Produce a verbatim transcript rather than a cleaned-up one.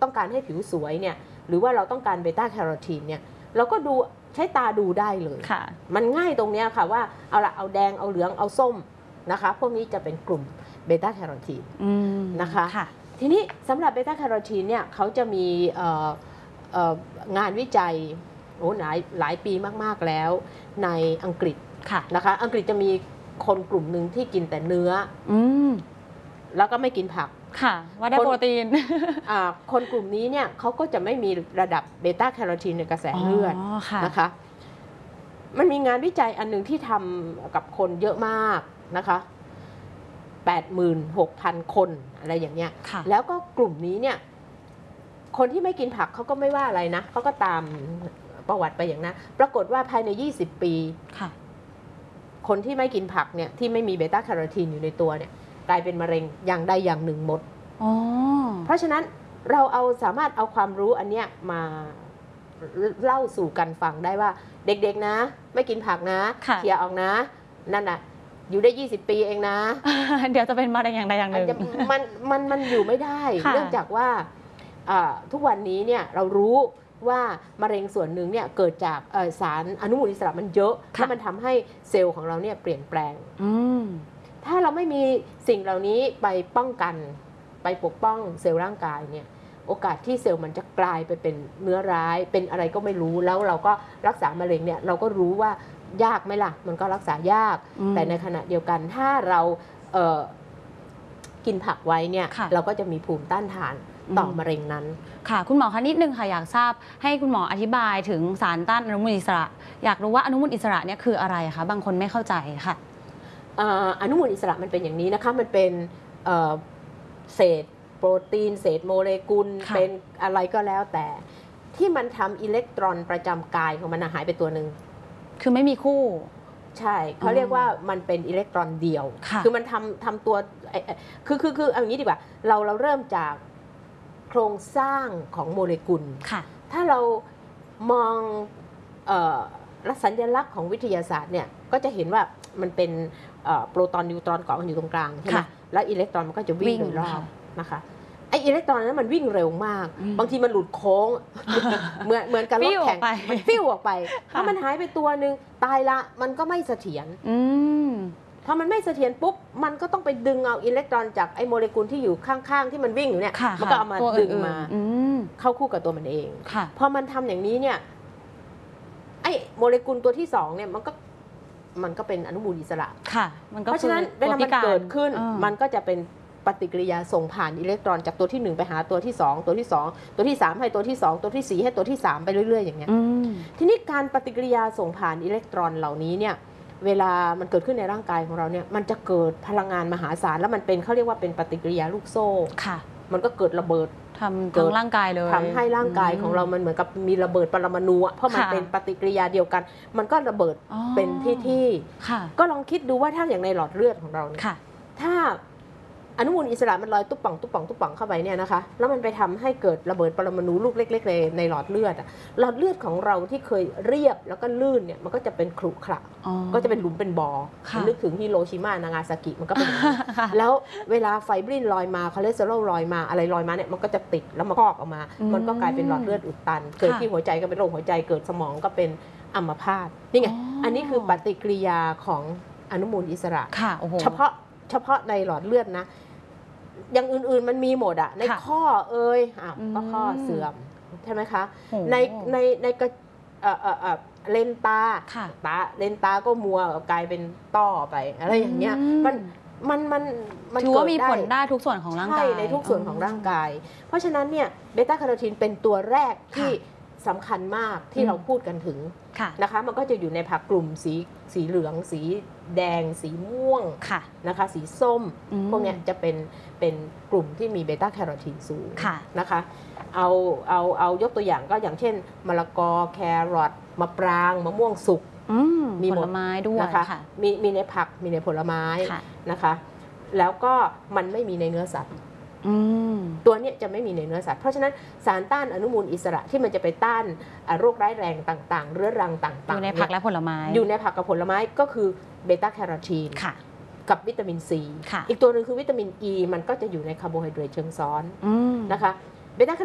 ต้องการให้ผิวสวยเนี่ยหรือว่าเราต้องการเบต้าแคโรทีนเนี่ยเราก็ดูใช้ตาดูได้เลยมันง่ายตรงนี้ค่ะว่าเอาละเอาแดงเอาเหลืองเอาส้มนะคะพวกนี้จะเป็นกลุ่มเบต้าแคโรทีนนะคะทีนี้สำหรับเบต้าแคโรทีนเนี่ยเขาจะมีงานวิจัยโอ้หลายหลายปีมากๆแล้วในอังกฤษนะคะอังกฤษจะมีคนกลุ่มหนึ่งที่กินแต่เนื้อแล้วก็ไม่กินผักค่ะว่าได้โปรตีนคนกลุ่มนี้เนี่ยเขาก็จะไม่มีระดับเบต้าแคโรทีนในกระแสเลือดนะคะมันมีงานวิจัยอันหนึ่งที่ทำกับคนเยอะมากนะคะ แปดหมื่นหกพัน คนอะไรอย่างเงี้ยแล้วก็กลุ่มนี้เนี่ยคนที่ไม่กินผักเขาก็ไม่ว่าอะไรนะเขาก็ตามประวัติไปอย่างนั้นปรากฏว่าภายในยี่สิบปีคนที่ไม่กินผักเนี่ยที่ไม่มีเบต้าแคโรทีนอยู่ในตัวเนี่ยกลายเป็นมะเร็งอย่างใดอย่างหนึ่งหมดเพราะฉะนั้นเราเอาสามารถเอาความรู้อันเนี้ยมาเล่าสู่กันฟังได้ว่าเด็กๆนะไม่กินผักนะเขี่ยออกนะนั่นน่ะอยู่ได้ยี่สิบปีเองนะเดี๋ยวจะเป็นมะเร็งอย่างใดอย่างหนึ่งมันมันมันอยู่ไม่ได้เนื่องจากว่าทุกวันนี้เนี่ยเรารู้ว่ามะเร็งส่วนหนึ่งเนี่ยเกิดจากสารอนุมูลอิสระมันเยอะแล้วมันทำให้เซลล์ของเราเนี่ยเปลี่ยนแปลงถ้าเราไม่มีสิ่งเหล่านี้ไปป้องกันไปปกป้องเซลล์ร่างกายเนี่ยโอกาสที่เซลล์มันจะกลายไปเป็นเนื้อร้ายเป็นอะไรก็ไม่รู้แล้วเราก็รักษามะเร็งเนี่ยเราก็รู้ว่ายากไหมล่ะมันก็รักษายากแต่ในขณะเดียวกันถ้าเราเอ่อกินผักไว้เนี่ยเราก็จะมีภูมิต้านทานต่อมะเร็งนั้นค่ะคุณหมอคะนิดนึงค่ะอยากทราบให้คุณหมออธิบายถึงสารต้านอนุมูลอิสระอยากรู้ว่าอนุมูลอิสระเนี่ยคืออะไรคะบางคนไม่เข้าใจค่ะอนุมูลอิสระมันเป็นอย่างนี้นะคะมันเป็นเศษโปรตีนเศษโมเลกุลเป็นอะไรก็แล้วแต่ที่มันทำอิเล็กตรอนประจำกายของมันหายไปตัวหนึ่งคือไม่มีคู่ใช่เขาเรียกว่ามันเป็นอิเล็กตรอนเดียวคือมันทำทำตัวคือคือคือเอาอย่างนี้ดีกว่าเราเราเริ่มจากโครงสร้างของโมเลกุลถ้าเรามองสัญลักษณ์ของวิทยาศาสตร์เนี่ยก็จะเห็นว่ามันเป็นโปรตอนนิวตรอนเกาะกันอยู่ตรงกลางใช่ไหมแล้วอิเล็กตรอนมันก็จะวิ่งโดยรอบนะคะไออิเล็กตรอนนั้นมันวิ่งเร็วมากบางทีมันหลุดโค้งเหมือนเหมือนกับรถแข่งมันฟิวออกไปถ้ามันหายไปตัวหนึ่งตายละมันก็ไม่เสถียรพอมันไม่เสถียรปุ๊บมันก็ต้องไปดึงเอาอิเล็กตรอนจากไอโมเลกุลที่อยู่ข้างๆที่มันวิ่งอยู่เนี่ยมันก็เอามาดึงมาเข้าคู่กับตัวมันเองพอมันทำอย่างนี้เนี่ยไอโมเลกุลตัวที่สองเนี่ยมันก็มันก็เป็นอนุมูลอิสระเพราะฉะนั้นเวลามันเกิดขึ้นมันก็จะเป็นปฏิกิริยาส่งผ่านอิเล็กตรอนจากตัวที่หนึ่งไปหาตัวที่สองตัวที่สองตัวที่สามให้ตัวที่สองตัวที่สี่ให้ตัวที่สามไปเรื่อยๆอย่างเงี้ยทีนี้การปฏิกิริยาส่งผ่านอิเล็กตรอนเหล่านี้เนี่ยเวลามันเกิดขึ้นในร่างกายของเราเนี่ยมันจะเกิดพลังงานมหาศาลแล้วมันเป็นเขาเรียกว่าเป็นปฏิกิริยาลูกโซ่ค่ะมันก็เกิดระเบิดทำทั้งร่างกายเลยทำให้ร่างกายของเรามันเหมือนกับมีระเบิดปรมาณูเพราะมันเป็นปฏิกิริยาเดียวกันมันก็ระเบิดเป็นที่ที่ก็ลองคิดดูว่าถ้าอย่างในหลอดเลือดของเราเนี่ยถ้าอนุมูลอิสระมันลอยตุ๊บป่องตุ๊บป่องตุ๊บป่องเข้าไปเนี่ยนะคะแล้วมันไปทำให้เกิดระเบิดปรมาณูลูกเล็กๆในในหลอดเลือดหลอดเลือดของเราที่เคยเรียบแล้วก็ลื่นเนี่ยมันก็จะเป็นขรุขระก็จะเป็นหลุมเป็นบ่อนึกถึงฮิโรชิมานางาซากิมันก็เป็นแล้วเวลาไฟบรินลอยมาคอเลสเตอรอลลอยมาอะไรลอยมาเนี่ยมันก็จะติดแล้วมาพอกออกมามันก็กลายเป็นหลอดเลือดอุดตันเกิดที่หัวใจก็เป็นโรคหัวใจเกิดสมองก็เป็นอัมพาตนี่ไงอันนี้คือปฏิกิริยาของอนุมูลอิสระเฉพาะเฉพาะในหลอดเลือดนะอย่างอื่นๆมันมีหมดอะในข้อเอ่ยอ่ะก็ข้อเสื่อมใช่ไหมคะในในในกระเลนตาตาเลนตาก็มัวกลายเป็นต้อไปอะไรอย่างเงี้ยมันมันมันมันถือว่ามีผลได้ทุกส่วนของร่างกายในทุกส่วนของร่างกายเพราะฉะนั้นเนี่ยเบต้าแคโรทีนเป็นตัวแรกที่สำคัญมากที่เราพูดกันถึงนะคะมันก็จะอยู่ในผักกลุ่มสีสีเหลืองสีแดงสีม่วงนะคะสีส้มพวกนี้จะเป็นเป็นกลุ่มที่มีเบต้าแคโรทีนสูงนะคะเอาเอาเอายกตัวอย่างก็อย่างเช่นมะละกอแครอทมะปรางมะม่วงสุกมีผลไม้ด้วยนะคะมีมีในผักมีในผลไม้นะคะแล้วก็มันไม่มีในเนื้อสัตว์ตัวนี้จะไม่มีในเนื้อสัตว์เพราะฉะนั้นสารต้านอนุมูลอิสระที่มันจะไปต้านโรคร้ายแรงต่างๆเรื้อรังต่างๆอยู่ในผักและผลไม้อยู่ในผักกับผลไม้ก็คือเบต้าแคโรทีนกับวิตามินซีอีกตัวหนึ่งคือวิตามินอ e ีมันก็จะอยู่ในคาร์โบไฮเดรตเชิงซ้อนนะคะเบต้า